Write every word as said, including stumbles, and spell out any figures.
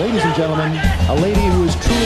Ladies and gentlemen, a lady who is truly